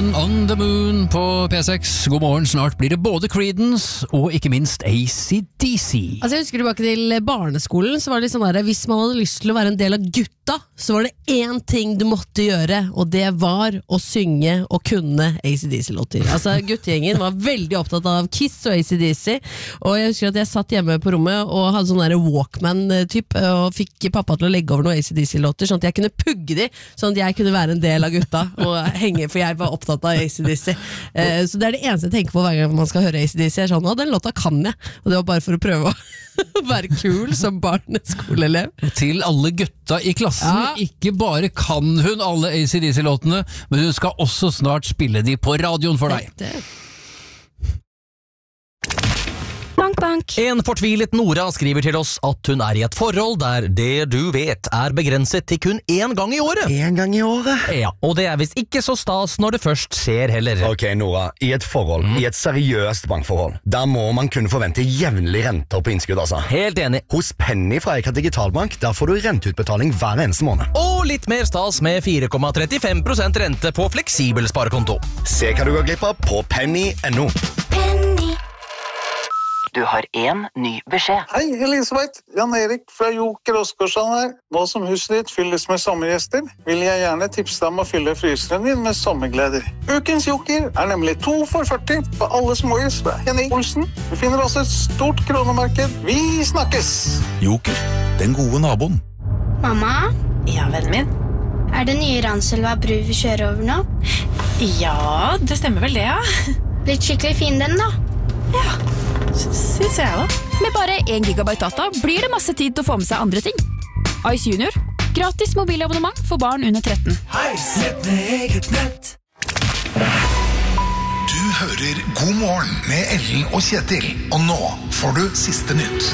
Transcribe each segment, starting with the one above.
Man on the Moon på P6. God morgen, snart blir det både Creedence og ikke minst AC/DC. Altså jeg husker tilbake til barneskolen, så var det sånn der, hvis man hadde lyst til å være en del av gutta, så var det én ting du måtte gjøre, og det var å synge og kunne AC/DC-låter. Altså guttegjengen var veldig opptatt av Kiss og AC/DC, og jeg husker at jeg satt hjemme på rommet og hadde sånn der Walkman-typ, og fikk pappa til å legge over noen AC/DC-låter, sånn at jeg kunne pugge de, sånn at jeg kunne være en del av gutta og henge, for jeg var opptatt av AC/DC. Så det er det eneste jeg tenker på hver gang man skal høre AC/DC, er sånn, den låta kan jeg, og det var bare for å prøve å være kul som barneskoleelev. Til alle gutta i klassen, ikke bare kan hun alle AC/DC-låtene, men hun skal også snart spille de på radioen for deg. Bank, bank. En fortvilet Nora skriver til oss at hun er i et forhold der det du vet er begrenset til kun én gang i året. En gang i året? Ja, og det er visst ikke så stas når det først skjer heller. Ok, Nora, i et forhold, i et seriøst bankforhold, der må man kunne forvente jevnlige renter på innskudd, altså. Helt enig. Hos Penny fra Eika Digitalbank, der får du renteutbetaling hver eneste måned. Og litt mer stas med 4,35% rente på fleksibel sparekonto. Se hva du går glipp av på penny.no. Penny. Du har en ny beskjed. Hei, Elisabeth. Jan Erik fra Joker Oskarsson her. Nå som huset ditt fylles med sommergjester, vil jeg gjerne tipse deg om å fylle fryseren din med sommergleder. Ukens Joker er nemlig 2 for 40 på alle småhus fra Henning Olsen. Du finner også et stort kronemarked. Vi snakkes! Joker, den gode naboen. Mamma, Ja, vennen min. er det nye Ranselva bru vi kjører over nå? Ja, det stemmer vel det, ja. Blitt skikkelig fin den da. Ja, synes jeg da. Med bare 1 gigabyte data blir det masse tid til å få med seg andre ting. Ice Junior. Gratis mobilabonnement for barn under 13. Hei, sett med eget nett. Du hører God morgen med Ellen og Kjetil. Og nå får du siste nytt.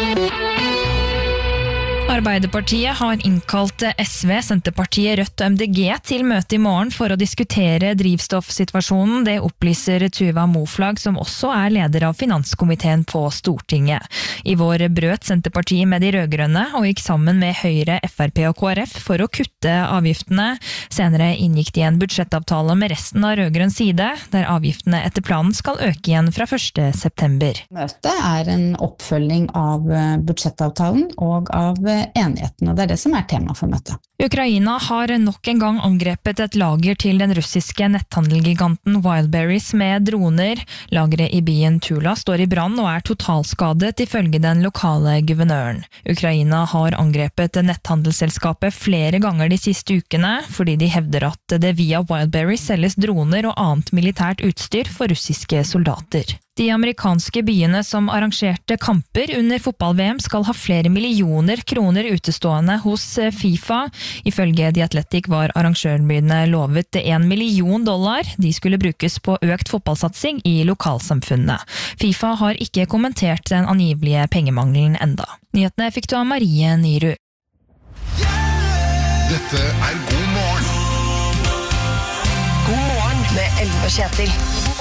Arbeiderpartiet har innkalt SV, Senterpartiet, Rødt og MDG til møte i morgen for å diskutere drivstoffsituasjonen. Det opplyser Tuva Moflag, som også er leder av finanskomiteen på Stortinget. I vår brøt Senterpartiet med de rødgrønne og gikk sammen med Høyre, FRP og KrF for å kutte avgiftene. Senere inngikk de en budsjettavtale med resten av rødgrønn side, der avgiftene etter planen skal øke igjen fra 1. september. Møtet er en oppfølging av budsjettavtalen og av enigheten, og det er det som er tema for møtet. Ukraina har nok en gang angrepet et lager til den russiske netthandelgiganten Wildberries med droner. Lageret i byen Tula står i brann og er totalskadet ifølge den lokale guvernøren. Ukraina har angrepet netthandelsselskapet flere ganger de siste ukene, fordi de hevder at det via Wildberries selges droner og annet militært utstyr for russiske soldater. De amerikanske byene som arrangerte kamper under fotball-VM skal ha flere millioner kroner utestående hos FIFA. Ifølge The Athletic var arrangørbyene lovet $1 million. De skulle brukes på økt fotballsatsing i lokalsamfunnet. FIFA har ikke kommentert den angivelige pengemangelen enda. Nyhetene fikk du av Marie Nyru. Dette er God morgen. God morgen med Ellen og Kjetil.